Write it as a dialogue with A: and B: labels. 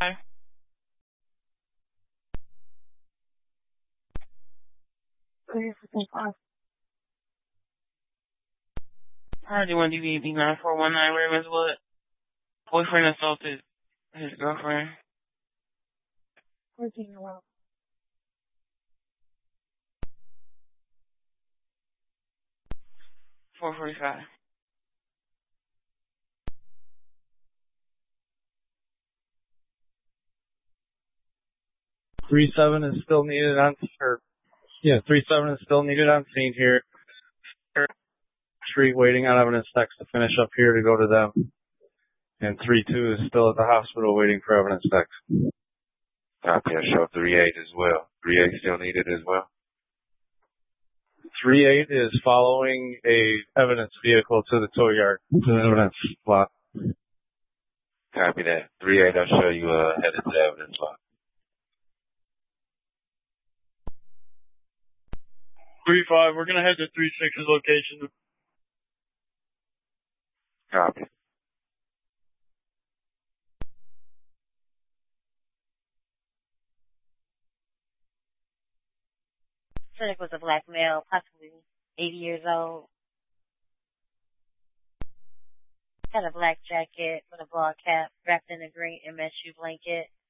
A: RD1 DVB 9419 Ravenswood. Boyfriend assaulted his girlfriend. 14-year-old. 445.
B: Three seven is still needed on, 37 is still needed on scene here. Street waiting on evidence techs to finish up here to go to them. And 3-2 is still at the hospital waiting for evidence techs.
C: Copy, I show 3-8 as well. 3-8 still needed as well.
B: 3-8 is following a evidence vehicle to the tow yard, to the evidence lot.
C: Copy that. 3-8, I'll show you headed to the evidence lot.
B: 3-5, we're gonna head to 3-6's location.
C: Copy.
D: Suspect was a black male, possibly 80 years old. Had a black jacket with a bald cap, wrapped in a green MSU blanket.